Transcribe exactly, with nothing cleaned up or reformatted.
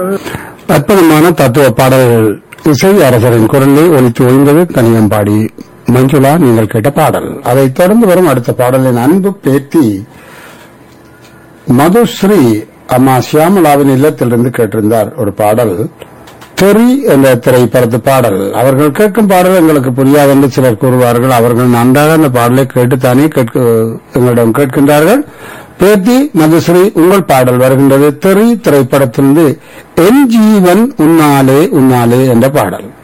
அற்புதமான தத்துவ பாடல்கள் இசை அரசரின் குரலில் ஒலித்து ஒழிந்தது கனியம்பாடி மஞ்சுளா நீங்கள் கேட்ட பாடல். அதைத் தொடர்ந்து வரும் அடுத்த பாடலின் அன்பு பேத்தி மதுஸ்ரீ அம்மா சியாமலாவின் இல்லத்திலிருந்து கேட்டிருந்தார் ஒரு பாடல். தெரி என்ற திரைப்படத்து பாடல். அவர்கள் கேட்கும் பாடல் எங்களுக்கு புரியாது என்று சிலர் கூறுவார்கள். அவர்கள் நன்றாக அந்த பாடலை கேட்டுத்தானே எங்களிடம் கேட்கின்றார்கள். பேத்தி மதுஸ்ரீ உங்கள் பாடல் வருகின்றது. தெரி திரைப்படத்திலிருந்து என் ஜீவன் உன்னாலே உன்னாலே என்ற பாடல்.